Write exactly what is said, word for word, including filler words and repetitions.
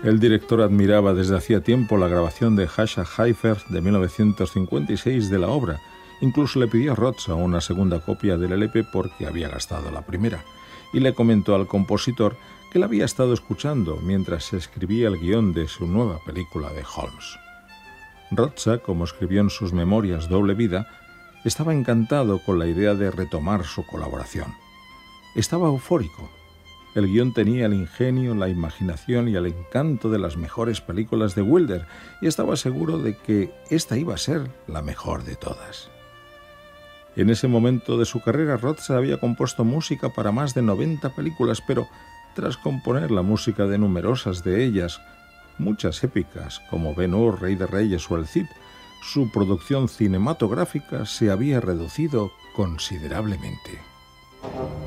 El director admiraba desde hacía tiempo la grabación de Jascha Heifetz de mil novecientos cincuenta y seis de la obra. Incluso le pidió a Roza una segunda copia del L P porque había gastado la primera, y le comentó al compositor que la había estado escuchando mientras se escribía el guión de su nueva película de Holmes. Roza, como escribió en sus memorias Doble Vida, estaba encantado con la idea de retomar su colaboración. Estaba eufórico. El guión tenía el ingenio, la imaginación y el encanto de las mejores películas de Wilder, y estaba seguro de que esta iba a ser la mejor de todas. En ese momento de su carrera, Roza había compuesto música para más de noventa películas, pero tras componer la música de numerosas de ellas, muchas épicas como Ben-Hur, Rey de Reyes o El Cid, su producción cinematográfica se había reducido considerablemente.